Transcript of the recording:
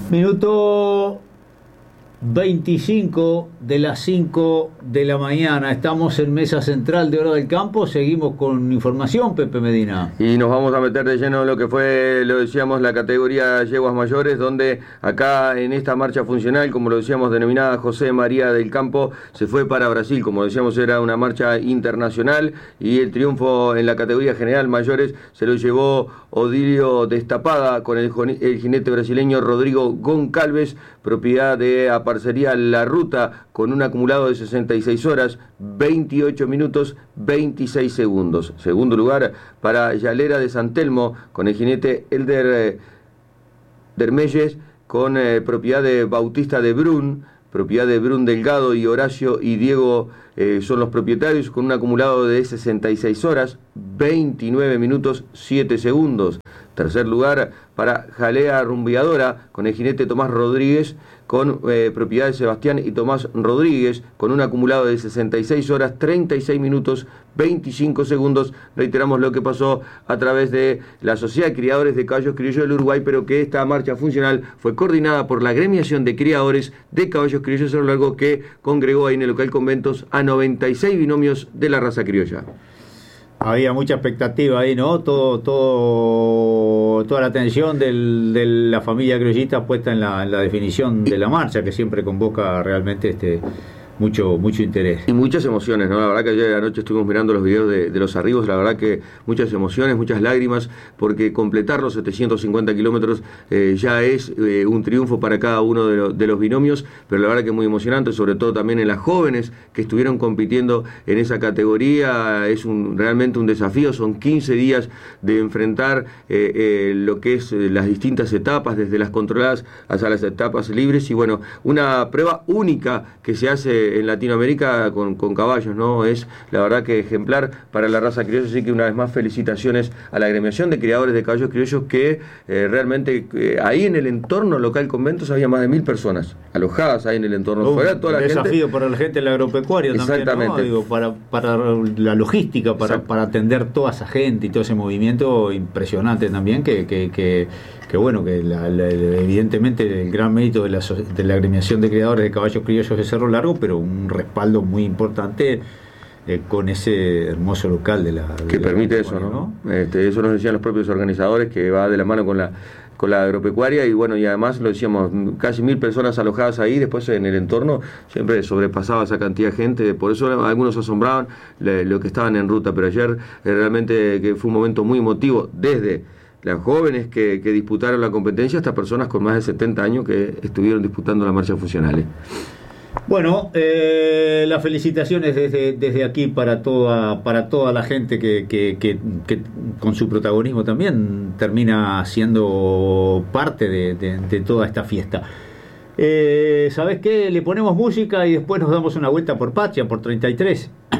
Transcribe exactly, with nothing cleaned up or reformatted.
Minuto veinticinco de las cinco de la mañana. Estamos en Mesa Central de Hora del Campo. Seguimos con información, Pepe Medina. Y nos vamos a meter de lleno en lo que fue, lo decíamos, la categoría yeguas mayores, donde acá en esta marcha funcional, como lo decíamos, denominada José María del Campo, se fue para Brasil. Como decíamos, era una marcha internacional y el triunfo en la categoría general mayores se lo llevó Odilio Destapada con el, el jinete brasileño Rodrigo Goncalves, propiedad de Aparcería La Ruta, con un acumulado de sesenta y seis horas, veintiocho minutos, veintiséis segundos. Segundo lugar para Llanera de San Telmo, con el jinete Elder eh, Dermelles, con eh, propiedad de Bautista de Brun, propiedad de Brun Delgado, y Horacio y Diego eh, son los propietarios, con un acumulado de sesenta y seis horas, veintinueve minutos, siete segundos. Tercer lugar para Jalea Rumbiadora, con el jinete Tomás Rodríguez, con eh, propiedad de Sebastián y Tomás Rodríguez, con un acumulado de sesenta y seis horas, treinta y seis minutos, veinticinco segundos. Reiteramos lo que pasó a través de la Sociedad de Criadores de Caballos Criollos del Uruguay, pero que esta marcha funcional fue coordinada por la Gremiación de Criadores de Caballos Criollos a lo largo, que congregó ahí en el local Conventos a noventa y seis binomios de la raza criolla. Había mucha expectativa ahí, ¿no? Todo, todo, toda la atención del, de la familia criollista puesta en la, en la definición de la marcha, que siempre convoca realmente este mucho mucho interés. Y muchas emociones, ¿no? La verdad que ayer anoche estuvimos mirando los videos de, de los arribos, la verdad que muchas emociones, muchas lágrimas, porque completar los setecientos cincuenta kilómetros eh, ya es eh, un triunfo para cada uno de, lo, de los binomios, pero la verdad que muy emocionante, sobre todo también en las jóvenes que estuvieron compitiendo en esa categoría. Es un, realmente un desafío, son quince días de enfrentar eh, eh, lo que es eh, las distintas etapas, desde las controladas hasta las etapas libres, y bueno, una prueba única que se hace en Latinoamérica con, con caballos, ¿no? Es la verdad que ejemplar para la raza criolla, así que una vez más felicitaciones a la Gremiación de Criadores de Caballos Criollos, que eh, realmente eh, ahí en el entorno local Conventos había más de mil personas alojadas ahí en el entorno. Un Fuera toda la desafío gente, para la gente de la agropecuaria también, ¿no? Digo, para, para la logística, para, para atender toda esa gente y todo ese movimiento impresionante también, que, que, que, que bueno, que la, la, evidentemente el gran mérito de la, de la Gremiación de Criadores de Caballos Criollos de Cerro Largo, pero un respaldo muy importante eh, con ese hermoso local de la de que la permite eso, ¿no? ¿no? Este, eso nos decían los propios organizadores, que va de la mano con la con la agropecuaria, y bueno, y además lo decíamos, casi mil personas alojadas ahí. Después en el entorno siempre sobrepasaba esa cantidad de gente, por eso algunos asombraban le, lo que estaban en ruta, pero ayer eh, realmente que fue un momento muy emotivo, desde las jóvenes que, que disputaron la competencia hasta personas con más de setenta años que estuvieron disputando las marchas funcionales. Bueno, eh, las felicitaciones desde, desde aquí para toda para toda la gente que, que, que, que con su protagonismo también termina siendo parte de, de, de toda esta fiesta. Eh, ¿Sabés qué? Le ponemos música y después nos damos una vuelta por Patria, por treinta y tres.